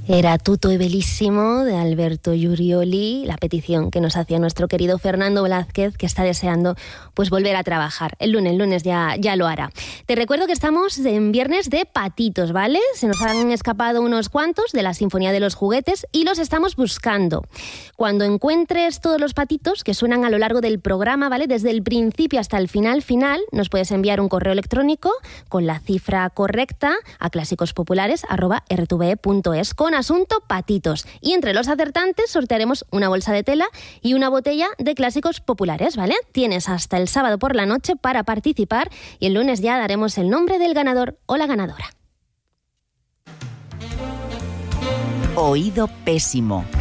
Era Tutto e Bellissimo de Alberto Giurioli, la petición que nos hacía nuestro querido Fernando Velázquez, que está deseando pues volver a trabajar. El lunes ya lo hará. Te recuerdo que estamos en viernes de patitos, ¿vale? Se nos han escapado unos cuantos de la Sinfonía de los Juguetes y los estamos buscando. Cuando encuentres todos los patitos que suenan a lo largo del programa, ¿vale? Desde el principio hasta el final, nos puedes enviar un correo electrónico con la cifra correcta a clásicospopulares@rtve.es con asunto patitos. Y entre los acertantes sortearemos una bolsa de tela y una botella de Clásicos Populares, ¿vale? Tienes hasta el sábado por la noche para participar y el lunes ya daremos el nombre del ganador o la ganadora. Oído pésimo.